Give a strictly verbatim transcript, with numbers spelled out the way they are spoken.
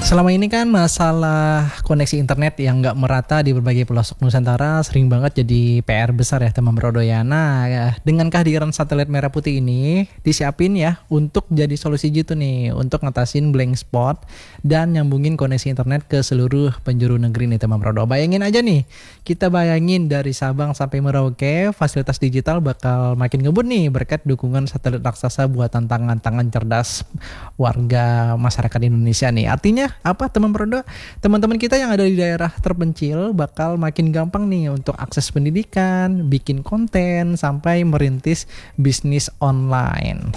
Selama ini kan masalah koneksi internet yang nggak merata di berbagai pelosok Nusantara sering banget jadi P R besar ya teman Brodoyana. Ya, dengan kehadiran satelit merah putih ini disiapin ya untuk jadi solusi gitu nih untuk ngatasin blank spot dan nyambungin koneksi internet ke seluruh penjuru negeri nih teman Brodo. Bayangin aja nih, kita bayangin dari Sabang sampai Merauke fasilitas digital bakal makin ngebut nih berkat dukungan satelit raksasa buatan tangan-tangan cerdas warga masyarakat Indonesia nih. Artinya apa teman Prodo? Teman-teman kita yang ada di daerah terpencil bakal makin gampang nih untuk akses pendidikan, bikin konten, sampai merintis bisnis online.